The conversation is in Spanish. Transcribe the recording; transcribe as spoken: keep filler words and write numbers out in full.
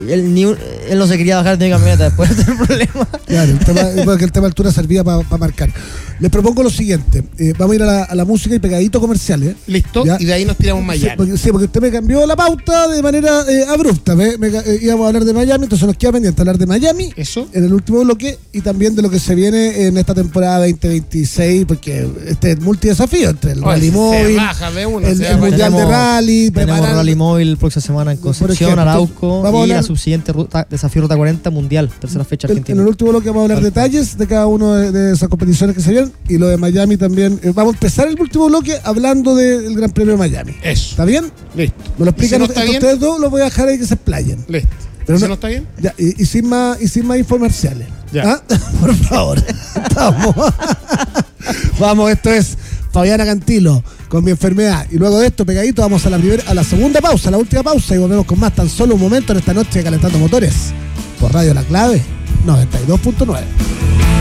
Él, ni un, él no se quería bajar de mi camioneta después del problema. Claro, el tema, porque el tema de altura servía para pa marcar. Les propongo lo siguiente: eh, vamos a ir a la, a la música y pegadito comerciales. Listo, ¿ya? Y de ahí nos tiramos Miami. Sí porque, sí, porque usted me cambió la pauta de manera eh, abrupta. Me, me, eh, íbamos a hablar de Miami, entonces nos queda pendiente hablar de Miami. Eso. En el último bloque y también de lo que se viene en esta temporada veinte veintiséis, porque este es multidesafío entre el Oye, rally se móvil, baja, ve uno, el, se el baja. mundial tenemos, de rally. Tenemos preparar... rally móvil próxima semana en Concepción, ejemplo, Arauco vamos a y hablar... la subsiguiente ruta, desafío Ruta cuarenta mundial, tercera fecha En, argentina. en el último bloque vamos a hablar Alto. detalles de cada una de, de esas competiciones que se vienen y lo de Miami también. Eh, vamos a empezar el último bloque hablando del Gran Premio de Miami. Eso. ¿Está bien? Listo. Me lo explican si no está bien? ustedes dos, los voy a dejar ahí que se explayen. Listo. Pero ¿Si no, no está bien? Ya, y, y sin más, y sin más infomerciales. Ya. ¿Ah? Por favor. Vamos. Vamos, esto es Fabiana Cantilo con Mi Enfermedad. Y luego de esto, pegadito, vamos a la primera, a la segunda pausa, a la última pausa, y volvemos con más tan solo un momento en esta noche de Calentando Motores. Por Radio La Clave noventa y dos punto nueve.